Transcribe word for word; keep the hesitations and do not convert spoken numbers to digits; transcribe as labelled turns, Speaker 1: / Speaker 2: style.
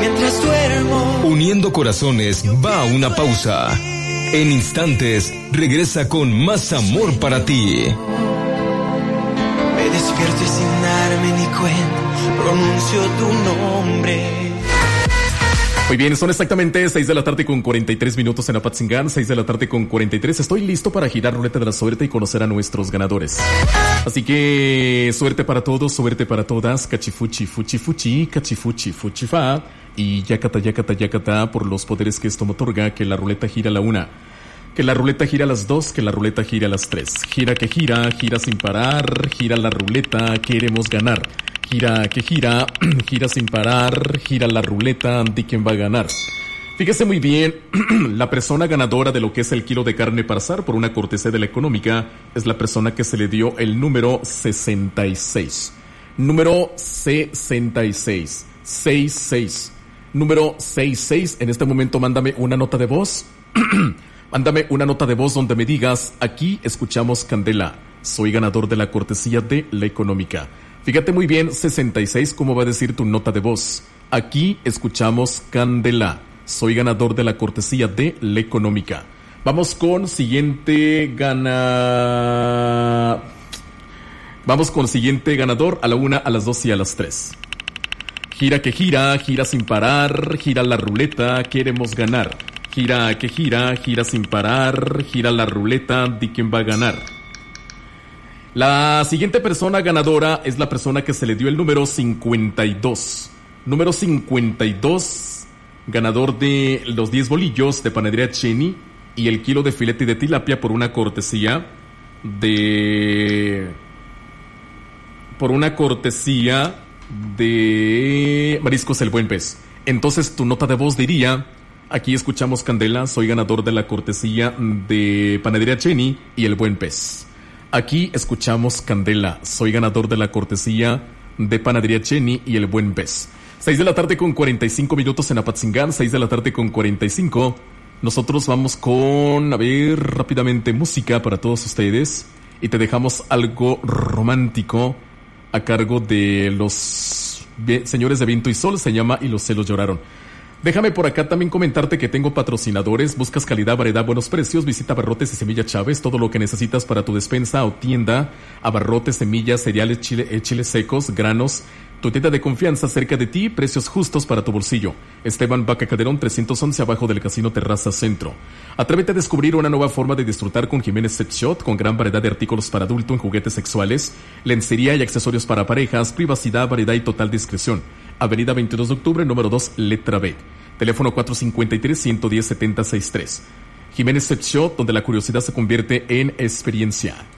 Speaker 1: mientras duermo.
Speaker 2: Uniendo corazones va a una pausa. En instantes regresa con más amor para ti.
Speaker 1: Me despierto y sin darme ni cuenta pronuncio tu nombre.
Speaker 3: Muy bien, son exactamente seis de la tarde con cuarenta y tres minutos en Apatzingán, seis de la tarde con cuarenta y tres. Estoy listo para girar ruleta de la suerte y conocer a nuestros ganadores. Así que suerte para todos, suerte para todas. Cachifuchi, fuchi, fuchi, cachifuchi, fuchi, fa. Y yacata, yacata, yacata, por los poderes que esto me otorga, que la ruleta gira a la una, que la ruleta gira a las dos, que la ruleta gira a las tres. Gira que gira, gira sin parar, gira la ruleta, queremos ganar. Gira que gira, gira sin parar, gira la ruleta de quién va a ganar. Fíjese muy bien, la persona ganadora de lo que es el kilo de carne para asar por una cortesía de la económica es la persona que se le dio el número sesenta y seis. Número sesenta y seis. sesenta y seis. Número sesenta y seis. En este momento mándame una nota de voz. Mándame una nota de voz donde me digas, aquí escuchamos Candela. Soy ganador de la cortesía de la económica. Fíjate muy bien, sesenta y seis, ¿cómo va a decir tu nota de voz? Aquí escuchamos Candela. Soy ganador de la cortesía de la económica. Vamos con siguiente gana... Vamos con siguiente ganador a la una, a las dos y a las tres. Gira que gira, gira sin parar, gira la ruleta, queremos ganar. Gira que gira, gira sin parar, gira la ruleta, ¿de quién va a ganar? La siguiente persona ganadora es la persona que se le dio el número cincuenta y dos. Número cincuenta y dos, ganador de los diez bolillos de Panadería Cheni y el kilo de filete de tilapia por una cortesía de... Por una cortesía de Mariscos El Buen Pez. Entonces tu nota de voz diría... Aquí escuchamos Candela, soy ganador de la cortesía de Panadería Cheni y El Buen Pez. Aquí escuchamos Candela, soy ganador de la cortesía de Panadería Cheni y El Buen Pez. seis de la tarde con cuarenta y cinco minutos en Apatzingán, seis de la tarde con cuarenta y cinco. Nosotros vamos con, a ver, rápidamente música para todos ustedes. Y te dejamos algo romántico a cargo de los señores de Viento y Sol, se llama Y los celos lloraron. Déjame por acá también comentarte que tengo patrocinadores. Buscas calidad, variedad, buenos precios. Visita Abarrotes y Semilla Chávez. Todo lo que necesitas para tu despensa o tienda. Abarrotes, semillas, cereales, chile, eh, chiles secos, granos. Tu tienda de confianza cerca de ti. Precios justos para tu bolsillo. Esteban Vaca Calderón trescientos once, abajo del Casino Terraza Centro. Atrévete a descubrir una nueva forma de disfrutar con Jiménez Sex Shop, con gran variedad de artículos para adulto en juguetes sexuales, lencería y accesorios para parejas, privacidad, variedad y total discreción. Avenida veintidós de octubre, número dos, letra B. Teléfono cuatro cinco tres, uno uno cero, siete cero seis tres. Jiménez Sex Shop, donde la curiosidad se convierte en experiencia.